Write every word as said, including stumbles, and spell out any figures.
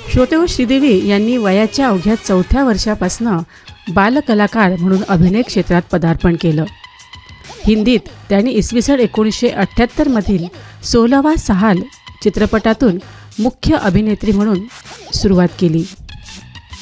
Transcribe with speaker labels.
Speaker 1: श्रोते हो, श्रीदेवी यांनी वयाच्या अवघ्या चौथ्या वर्षापासून बालकलाकार म्हणून अभिनय क्षेत्रात पदार्पण केलं. हिंदीत त्यांनी इसवी सन एकोणीसशे अठ्ठ्याहत्तरमधील सोलहवा सहाल चित्रपटातून मुख्य अभिनेत्री म्हणून सुरुवात केली.